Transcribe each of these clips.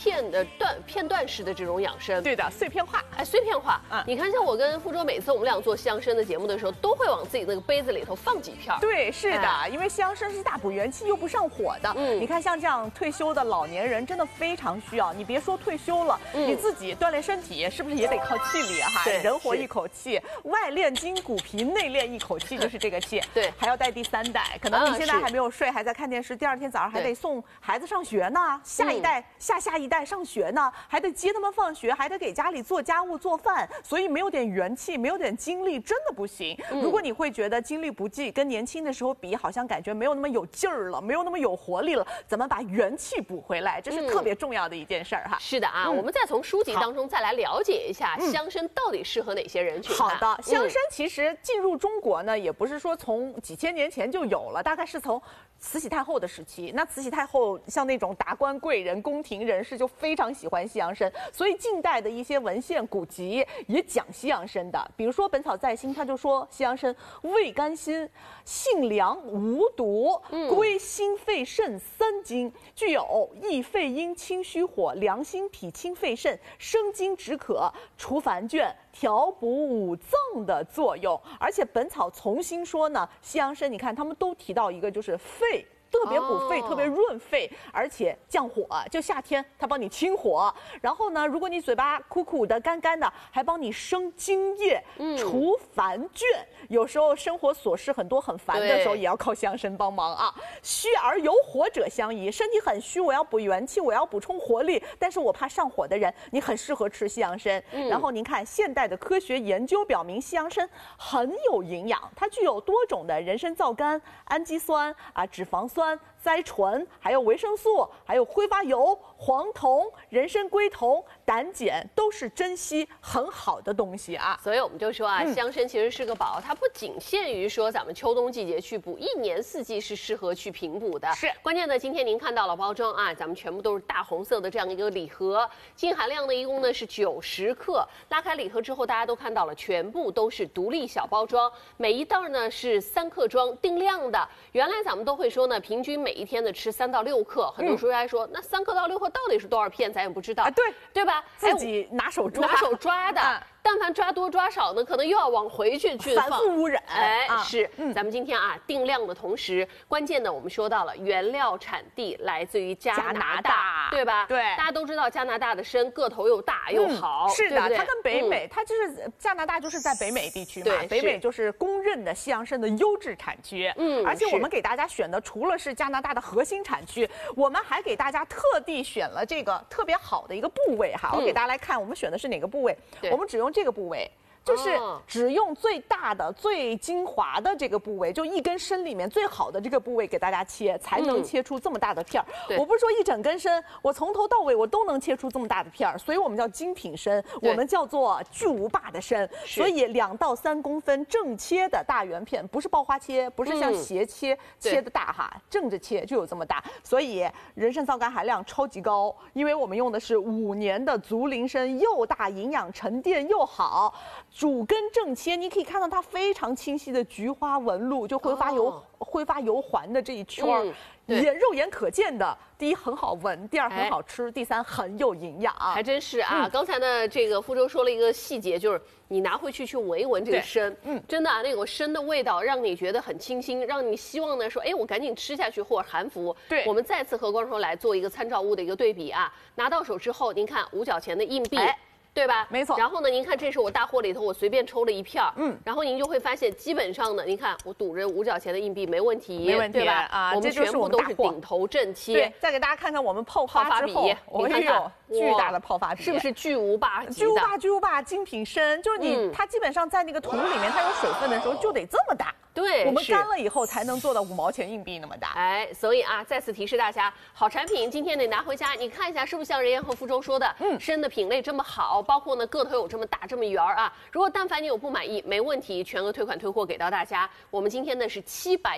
片段式的这种养生。 对的，碎片化。 哎，碎片化。你看，像我跟傅周每次我们俩做西洋参的节目的时候，都会往自己那个杯子里头放几片。 对，是的，因为西洋参是大补元气又不上火的。你看像这样退休的老年人，真的非常需要。你别说退休了，你自己锻炼身体，是不是也得靠气力哈？人活一口气，外练筋骨皮，内练一口气，就是这个气。 对， 还要带第三代，可能你现在还没有睡，还在看电视，第二天早上还得送孩子上学呢，下一代、下一代上学呢，还得接他们放学，还得给家里做家务做饭，所以没有点元气，没有点精力，真的不行。如果你会觉得精力不济，跟年轻的时候比，好像感觉没有那么有劲儿了，没有那么有活力了，怎么把元气补回来？这是特别重要的一件事儿哈。 是的啊，我们再从书籍当中再来了解一下西洋参到底适合哪些人群。 好的，西洋参其实进入中国呢，也不是说从几千年前就有了，大概是从慈禧太后的时期。那慈禧太后像那种达官贵人、宫廷人士就非常喜欢西洋参，所以近代的一些文献古籍也讲西洋参的。比如说《本草在心》，他就说西洋参味甘辛，性凉无毒，归心肺肾三经，具有益肺阴、清虚火、凉心脾、清肺肾、生津止渴、除烦倦、调补五脏的作用。而且《本草从心》说呢，西洋参你看他们都提到一个就是肺。特别补肺，特别润肺，而且降火。就夏天，它帮你清火。然后呢，如果你嘴巴苦苦的、干干的，还帮你生津液，除烦倦。有时候生活琐事很多很烦的时候，也要靠西洋参帮忙啊。虚而有火者相宜，身体很虚，我要补元气，我要补充活力，但是我怕上火的人，你很适合吃西洋参。然后您看，现代的科学研究表明，西洋参很有营养，它具有多种的人参皂苷、氨基酸啊、脂肪酸、甾醇，还有维生素，还有挥发油、黄酮、人参归酮、胆碱，都是珍稀很好的东西啊。 所以我们就说啊，西洋参其实是个宝，它不仅限于说咱们秋冬季节去补，一年四季是适合去平补的。 是， 关键的今天您看到了包装啊，咱们全部都是大红色的这样一个礼盒，净含量呢一共呢是90克。拉开礼盒之后，大家都看到了，全部都是独立小包装，每一袋呢是3克装，定量的。原来咱们都会说呢，平均每一天的吃3到6克，很多书还说，那3克到6克到底是多少片，咱也不知道。对吧？ 自己拿手抓的。但凡抓多抓少呢，可能又要往回去反复污染。 是。咱们今天啊定量的同时，关键的我们说到了原料产地来自于加拿大，对吧？ 对， 大家都知道加拿大的参个头又大又好。 是的，它跟北美，它就是加拿大就是在北美地区嘛，北美就是公认的西洋参的优质产区。而且我们给大家选的除了是加拿大的核心产区，我们还给大家特地选了这个特别好的一个部位哈。我给大家来看，我们选的是哪个部位？我们只用这个部位。就是只用最大的、最精华的这个部位，就一根参里面最好的这个部位给大家切，才能切出这么大的片儿。我不是说一整根参，我从头到尾我都能切出这么大的片儿，所以我们叫精品参，我们叫做巨无霸的参。所以2到3公分正切的大圆片，不是爆花切，不是像斜切切的大哈，正着切就有这么大。所以人参皂苷含量超级高，因为我们用的是5年的足龄参，又大营养沉淀又好。主根正切，你可以看到它非常清晰的菊花纹路，就挥发油环的这一圈儿。肉眼可见的，第一很好闻，第二很好吃，第三很有营养。 还真是啊！刚才呢，这个傅周说了一个细节，就是你拿回去闻一闻这个参，真的啊，那个参的味道让你觉得很清新，让你希望呢说，哎，我赶紧吃下去或者含服。 对， 我们再次和观众说来做一个参照物的一个对比啊。拿到手之后，您看5角钱的硬币。对吧？ 没错。 然后呢，您看，这是我大货里头我随便抽了一片儿，然后您就会发现，基本上呢，您看我赌着5角钱的硬币没问题，对吧？ 啊， 我们全部都是顶头正切。 对，再给大家看看我们泡发之后， 你看看巨大的泡发比， 是不是巨无霸？ 巨无霸精品参，就是它基本上在那个桶里面，它有水分的时候就得这么大。 对， 我们干了以后才能做到5毛钱硬币那么大。 哎，所以啊，再次提示大家，好产品今天得拿回家，你看一下是不是像任彦和傅周说的，参的品类这么好，包括呢个头有这么大这么圆啊。如果但凡你有不满意，没问题，全额退款退货给到大家。我们今天呢是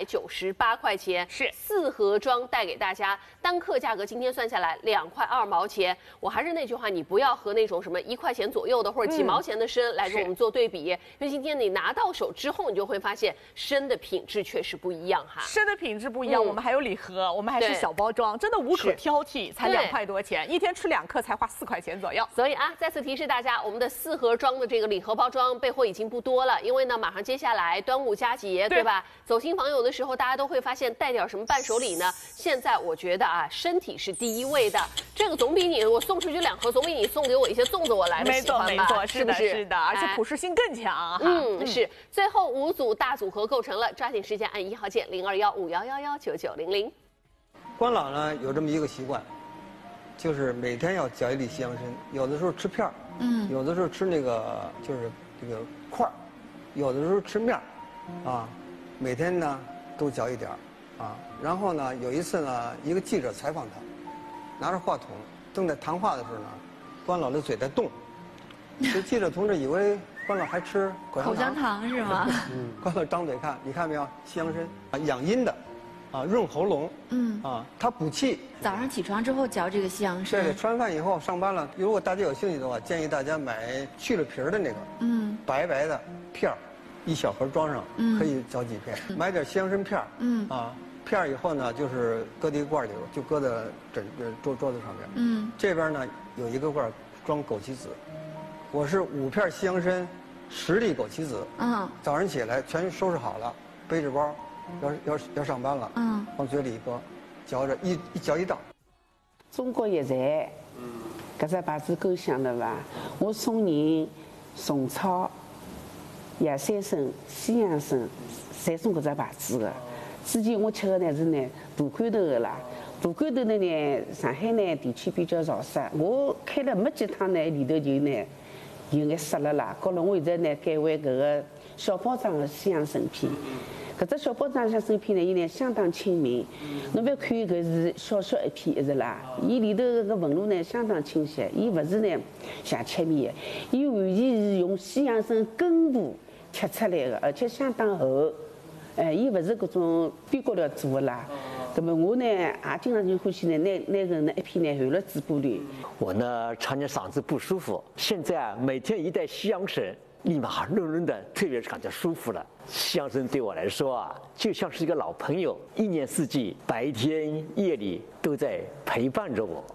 798块钱，是4盒装带给大家，单克价格今天算下来2块2毛钱。 我还是那句话，你不要和那种什么1块钱左右的或者几毛钱的参来跟我们做对比，因为今天你拿到手之后，你就会发现参的品质确实不一样哈。 参的品质不一样，我们还有礼盒，我们还是小包装，真的无可挑剔，才2块多钱，一天吃2克才花4块钱左右。 所以啊，再次提示大家，我们的4盒装的这个礼盒包装备货已经不多了，因为呢，马上接下来端午佳节，对吧？走亲访友的时候，大家都会发现带点什么伴手礼呢？现在我觉得啊，身体是第一位的，这个总比你我送出去2盒，总比你送给我一些粽子我来的喜欢吧？ 没错， 是不是？ 是的，而且普适性更强哈。 是。最后5组大组合构成了，抓紧时间按1号键0215119900。 关老呢有这么一个习惯，就是每天要嚼1粒西洋参，有的时候吃片儿，有的时候吃那个就是这个块儿，有的时候吃面儿，啊，每天呢都嚼一点儿，啊，然后呢有一次呢，一个记者采访他，拿着话筒正在谈话的时候呢，关老的嘴在动，这记者同志以为关老还吃口香糖是吗？ 关老张嘴看，你看没有，西洋参啊，养阴的。啊，润喉咙，它补气。 早上起床之后嚼这个西洋参。 对，吃完饭以后上班了，如果大家有兴趣的话，建议大家买去了皮儿的那个，白白的片儿，1小盒装上，可以嚼几片。买点西洋参片儿，片儿以后呢，就是搁在一个罐里，就搁在桌子上面。这边呢有一个罐装枸杞子，我是5片西洋参，10粒枸杞子。早上起来全收拾好了，背着包。要上班了，往嘴里一搁，嚼着一嚼一道。 中国药材，搿只牌子够响的伐？我送人虫草、野山参、西洋参，侪送搿只牌子的。之前我吃的呢是呢大罐头的啦，大罐头的呢上海呢地区比较潮湿，我开了没几趟呢里头就呢有眼湿了啦。搞了我现在呢改为搿个小包装的西洋参片。搿只小包装像参片呢，伊呢相当亲民。侬不要看搿是小小一片，是啦，伊里头搿个纹路呢相当清晰，伊勿是呢像切面的，伊完全是用西洋参根部切出来的，而且相当厚。伊勿是搿种边角料做的啦。那么我呢也经常就欢喜呢拿个呢一片呢含了嘴巴里。 我呢常年嗓子不舒服，现在啊每天一袋西洋参。立马润润的，特别是感觉舒服了。西洋参对我来说啊，就像是一个老朋友，1年4季，白天夜里都在陪伴着我。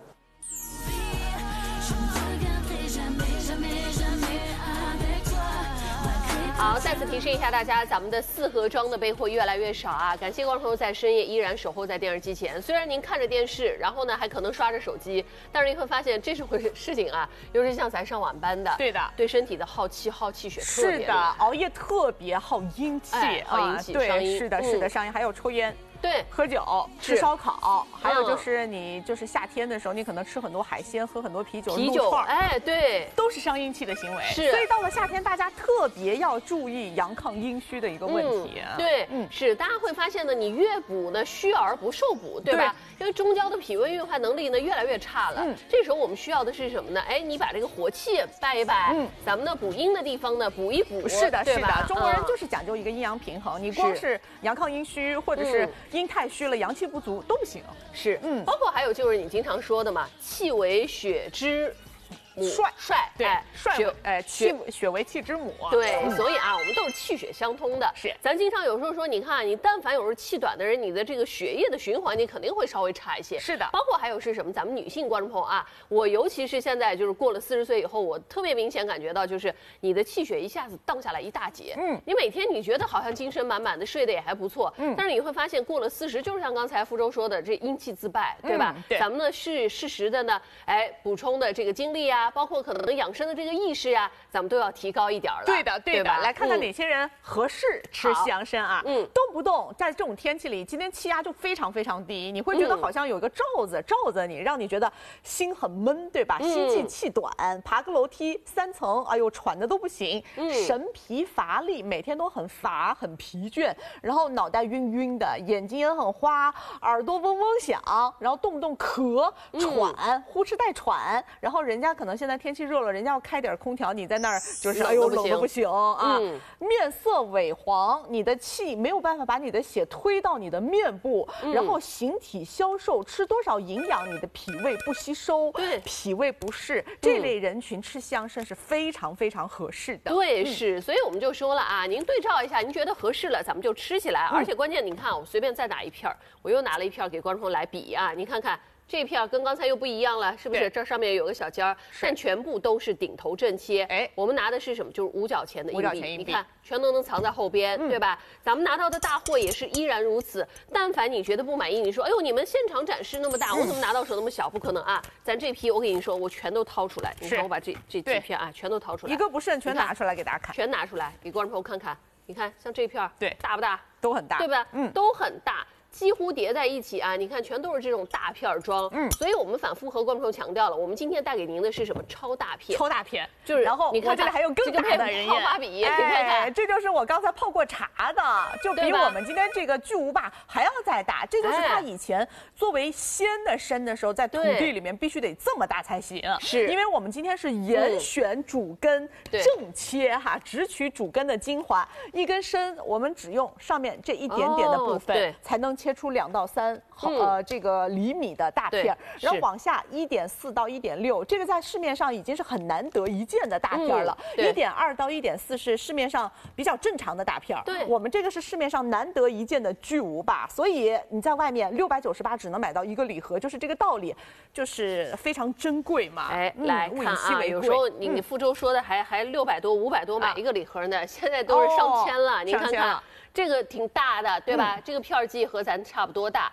好，再次提示一下大家，咱们的4盒装的备货越来越少啊！感谢观众朋友在深夜依然守候在电视机前。虽然您看着电视，然后呢还可能刷着手机，但是你会发现这是回事情啊。尤其像咱上晚班的， 对的， 对身体的耗气血特别厉害。 是的，熬夜特别耗阴气， 耗阴气， 对，是的，上瘾，还有抽烟。 对， 喝酒、吃烧烤，还有就是你就是夏天的时候，你可能吃很多海鲜，喝很多啤酒， 对， 都是伤阴气的行为。 是， 所以到了夏天，大家特别要注意阳亢阴虚的一个问题。 对，是，大家会发现呢，你越补呢，虚而不受补，对吧？因为中焦的脾胃运化能力呢越来越差了。这时候我们需要的是什么呢？哎，你把这个活气掰一掰，咱们呢补阴的地方呢补一补。 是的，中国人就是讲究一个阴阳平衡，你光是阳亢阴虚或者是阴太虚了，阳气不足都不行。 是，包括还有就是你经常说的嘛，气为血之母，帅， 对，血为气之母。 对，所以啊，我们都是气血相通的。 是， 咱经常有时候说，你看，你但凡有时候气短的人，你的这个血液的循环，你肯定会稍微差一些。 是的， 包括还有是什么？咱们女性观众朋友啊，我尤其是现在就是过了40岁以后，我特别明显感觉到，就是你的气血一下子荡下来一大截。你每天你觉得好像精神满满的，睡得也还不错，但是你会发现过了40，就是像刚才福州说的，这阴气自败，对吧？ 对， 咱们呢是适时的呢，哎，补充的这个精力啊。包括可能养生的这个意识呀，咱们都要提高一点了。 对的，来看看哪些人合适吃西洋参啊？动不动在这种天气里，今天气压就非常低，你会觉得好像有一个罩着你，让你觉得心很闷，对吧？心气气短，爬个楼梯3层，哎呦，喘的都不行，神疲乏力，每天都很乏很疲倦，然后脑袋晕的，眼睛也很花，耳朵嗡嗡响，然后动不动咳喘，呼哧带喘，然后人家可能能现在天气热了，人家要开点空调，你在那儿就是冷的不行啊。面色萎黄，你的气没有办法把你的血推到你的面部，然后形体消瘦，吃多少营养，你的脾胃不吸收，脾胃不适，这类人群吃西洋参是非常非常合适的。 对，是，所以我们就说了啊，您对照一下，您觉得合适了，咱们就吃起来。而且关键，你看我随便再拿一片，我又拿了一片给观众朋友来比啊，你看看。这片跟刚才又不一样了，是不是？这上面有个小尖儿，但全部都是顶头正切。哎，我们拿的是什么？就是五角钱的硬币，你看，全都能藏在后边，对吧？咱们拿到的大货也是依然如此。但凡你觉得不满意，你说，哎呦，你们现场展示那么大，我怎么拿到手那么小？不可能啊！咱这批，我跟你说，我全都掏出来。你看，我把这几片啊，全都掏出来， 一个不剩，全拿出来给大家看， 全拿出来给观众朋友看看。你看，像这片， 对， 大不大？ 都很大， 对吧？都很大。几乎叠在一起啊！你看，全都是这种大片装。所以我们反复和观众朋友强调了，我们今天带给您的是什么？超大片。 超大片， 就是。 然后你看这里还有更大的人泡发比，你看看， 这就是我刚才泡过茶的，就比我们今天这个巨无霸还要再大。这就是它以前作为鲜的参的时候，在土地里面必须得这么大才行。 是， 因为我们今天是严选主根，正切哈，只取主根的精华。一根参，我们只用上面这一点点的部分，才能切出2到3这个厘米的大片，然后往下1.4到1.6，这个在市面上已经是很难得一见的大片了。1.2到1.4是市面上比较正常的大片，我们这个是市面上难得一见的巨无霸，所以你在外面698只能买到1个礼盒，就是这个道理，就是非常珍贵嘛。 哎，来看啊，有时候你福州说的还600多、500多买1个礼盒呢，现在都是上千了，您看看。这个挺大的，对吧？这个片剂和咱差不多大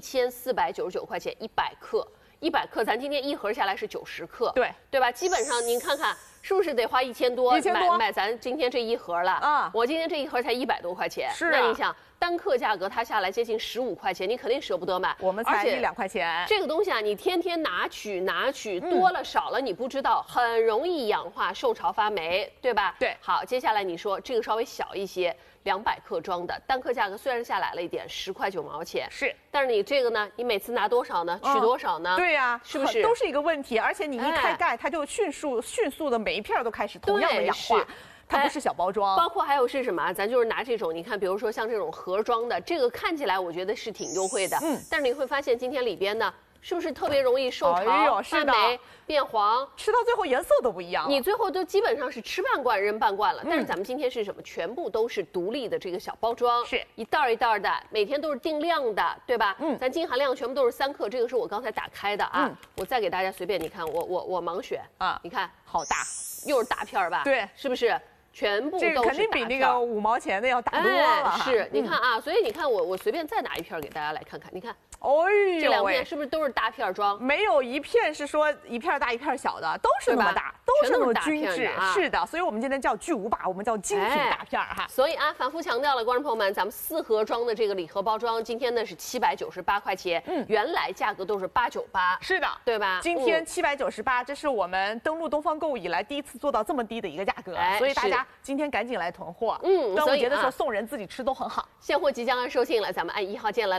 ，1499块钱100克，100克，咱今天一盒下来是90克，对吧？基本上您看看是不是得花1000多买咱今天这一盒了啊？我今天这一盒才100多块钱，那你想单克价格它下来接近15块钱，你肯定舍不得买。 我们才1-2块钱， 这个东西啊，你天天拿取多了少了你不知道，很容易氧化受潮发霉，对吧？ 对。 好，接下来你说这个稍微小一些。200克装的，单克价格虽然下来了一点，10块9毛钱， 是， 但是你这个呢，你每次拿多少呢？取多少呢？ 对呀， 是不是都是一个问题？而且你一开盖，它就迅速的每一片都开始同样的氧化，它不是小包装。 包括还有是什么？咱就是拿这种，你看，比如说像这种盒装的，这个看起来我觉得是挺优惠的，但是你会发现今天里边呢。是不是特别容易受潮、发霉、变黄？ 吃到最后颜色都不一样。 你最后都基本上是吃半罐扔半罐了。但是咱们今天是什么？全部都是独立的这个小包装， 是一袋一袋的，每天都是定量的，对吧？咱净含量全部都是3克，这个是我刚才打开的啊。我再给大家随便，你看我盲选啊，你看好大， 又是大片吧？ 对， 是不是？全部都是这个肯定比那个5毛钱的要大多了。 是，你看啊，所以你看我随便再拿一片给大家来看看，你看。这2片是不是都是大片装？ 没有一片是说一片大一片小的，都是那么大，都是那么均质。是的，所以我们今天叫巨无霸，我们叫精品大片哈。 所以啊，反复强调了，观众朋友们，咱们4盒装的这个礼盒包装，今天呢是798块钱，原来价格都是898。 是的， 对吧？ 今天798，这是我们登陆东方购物以来第一次做到这么低的一个价格，所以大家今天赶紧来囤货。端午节的时候送人自己吃都很好。 现货即将要售罄了，咱们按1号键了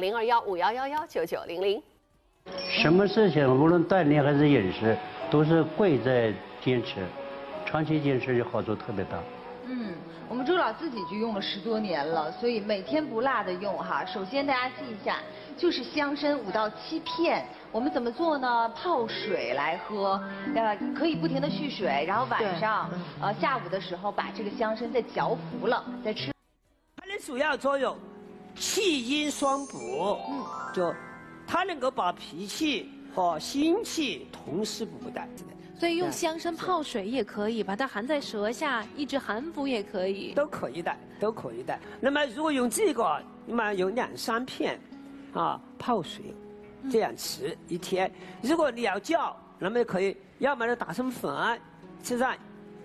0215119900。 什么事情无论锻炼还是饮食，都是贵在坚持，长期坚持好处特别大。 我们周老自己就用了10多年了，所以每天不落的用哈。首先大家记一下，就是西洋参5到7片，我们怎么做呢？泡水来喝，可以不停的蓄水，然后晚上下午的时候把这个西洋参再嚼服了再吃。 它的主要作用，气阴双补，就它能够把脾气和心气同时补的。 所以用西洋参泡水也可以，把它含在舌下，抑制寒服也可以。 都可以的，都可以的。那么如果用这个，那么有2、3片，泡水，这样吃1天。如果你要嚼，那么可以，要么就打成粉，吃上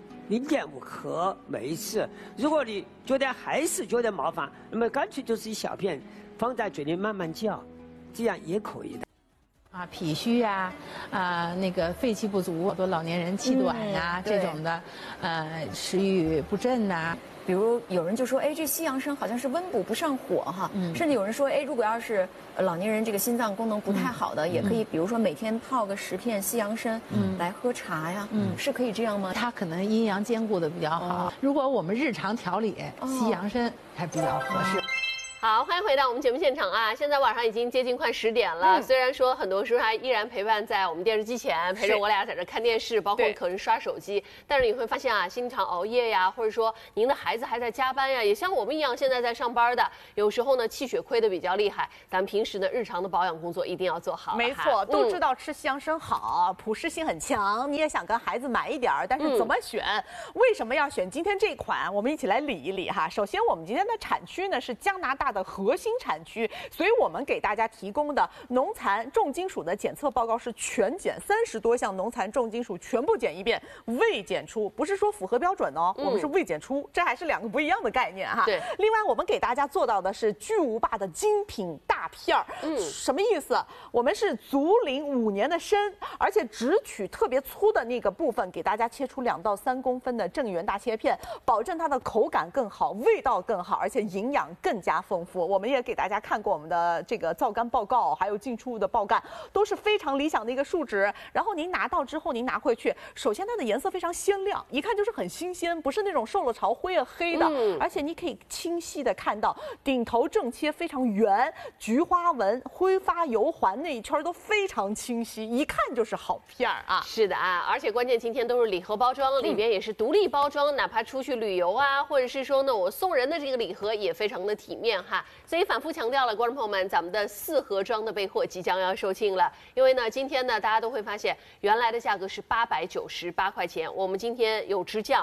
0.5克每一次。如果你觉得还是觉得麻烦，那么干脆就是1小片放在嘴里慢慢嚼，这样也可以的。 脾虚啊，那个肺气不足，好多老年人气短啊、这种的，食欲不振呐。 比如有人就说，哎，这西洋参好像是温补不上火哈，甚至有人说，哎，如果要是老年人这个心脏功能不太好的，也可以，比如说每天泡个10片西洋参来喝茶呀，是可以这样吗？ 它可能阴阳兼顾的比较好。如果我们日常调理，西洋参还比较合适。 好，欢迎回到我们节目现场啊！现在晚上已经接近快10点了，虽然说很多时候还依然陪伴在我们电视机前，陪着我俩在这看电视，包括可能刷手机，但是你会发现啊，经常熬夜呀，或者说您的孩子还在加班呀，也像我们一样现在在上班的，有时候呢气血亏的比较厉害，咱们平时呢日常的保养工作一定要做好。 没错，都知道吃西洋参好，普适性很强，你也想跟孩子买一点儿，但是怎么选？为什么要选今天这款？我们一起来理一理哈。首先，我们今天的产区呢是加拿大的核心产区，所以我们给大家提供的农残重金属的检测报告是全检，30多项农残重金属全部检一遍，未检出，不是说符合标准哦，我们是未检出，这还是2个不一样的概念哈。 对。 另外，我们给大家做到的是巨无霸的精品大片儿，什么意思？我们是足龄5年的参，而且只取特别粗的那个部分，给大家切出2到3公分的正圆大切片，保证它的口感更好，味道更好，而且营养更加丰富。我们也给大家看过我们的这个皂苷报告，还有进出物的报告，都是非常理想的一个数值。然后您拿到之后，您拿回去，首先它的颜色非常鲜亮，一看就是很新鲜，不是那种受了潮灰啊黑的，而且你可以清晰的看到顶头正切非常圆，菊花纹、挥发油环那一圈都非常清晰，一看就是好片儿啊。 是的啊，而且关键今天都是礼盒包装，里边也是独立包装，哪怕出去旅游啊，或者是说呢我送人的这个礼盒也非常的体面哈。所以反复强调了，观众朋友们，咱们的4盒装的备货即将要售罄了。因为呢，今天呢，大家都会发现，原来的价格是898块钱，我们今天有直降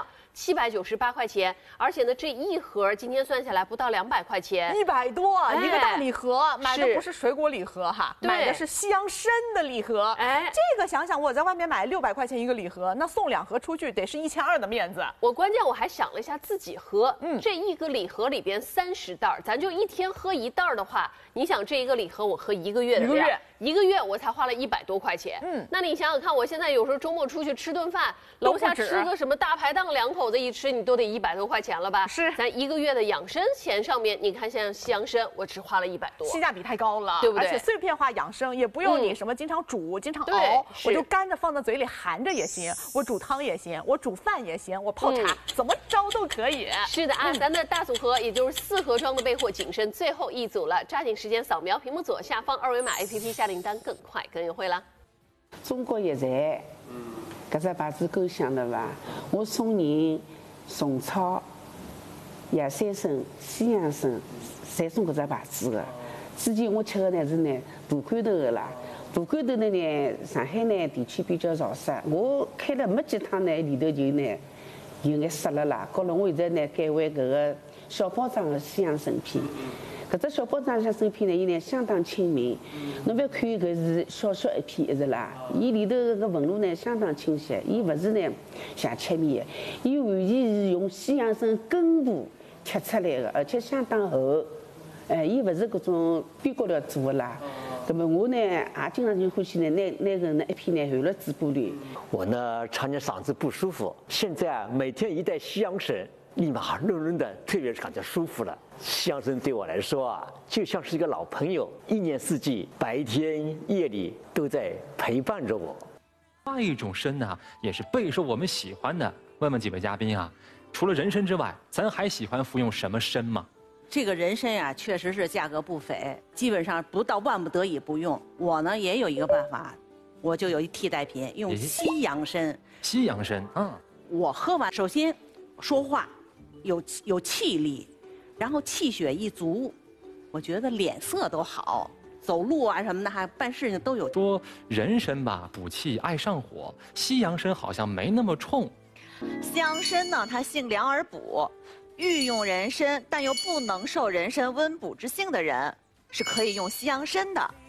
798块钱，而且呢，这一盒今天算下来不到200块钱 ，100多一个大礼盒，买的不是水果礼盒哈，买的是西洋参的礼盒。哎，这个想想，我在外面买600块钱一个礼盒，那送2盒出去得是1200的面子。 关键我还想了一下自己喝，这一个礼盒里边30袋，咱就一天喝1袋的话，你想这一个礼盒我喝1个月的量，一个月我才花了100多块钱。那你想想看，我现在有时候周末出去吃顿饭，楼下吃个什么大排档，2口子一吃，你都得100多块钱了吧？是，咱1个月的养生钱上面，你看像西洋参，我只花了100多， 性价比太高了， 对不对？ 而且碎片化养生也不用你什么经常煮、经常熬，我就干着放在嘴里含着也行，我煮汤也行，我煮饭也行，我泡茶，怎么着都可以。 是的啊，咱的大组合也就是4盒装的备货仅剩最后1组了，抓紧时间扫描屏幕左下方2维码 APP 下订单，更快更优惠了。 中国药材，搿只牌子够响的伐？我送人虫草、野山参、西洋参，侪送搿只牌子的。之前我吃的呢是呢大罐头的啦，大罐头的呢上海呢地区比较潮湿，我开了没几趟呢里头就呢有眼湿了啦。搞了我现在呢改为搿个小包装的西洋参片。搿只小包装像参片呢，伊呢相当亲民。侬勿要看搿是小小一片，是啦，伊里头搿个纹路呢相当清晰，伊勿是呢像切面的，伊完全是用西洋参根部切出来的，而且相当厚。伊勿是搿种边角料做的啦。那么我呢也经常就欢喜呢拿搿呢一片呢含了嘴巴里。 我呢常年嗓子不舒服，现在啊每天一袋西洋参，立马润润的，特别是感觉舒服了。西洋参对我来说啊，就像是一个老朋友，一年四季，白天夜里都在陪伴着我。 另一种参呢，也是备受我们喜欢的。问问几位嘉宾啊，除了人参之外，咱还喜欢服用什么参吗？ 这个人参呀，确实是价格不菲，基本上不到万不得已不用。我呢也有一个办法，我就有一替代品，用西洋参。 西洋参， 我喝完，首先说话有气力，然后气血一足，我觉得脸色都好，走路啊什么的，还办事情都有。 说人参吧补气爱上火，西洋参好像没那么冲。 西洋参呢，它性凉而补。欲用人参但又不能受人参温补之性的人，是可以用西洋参的。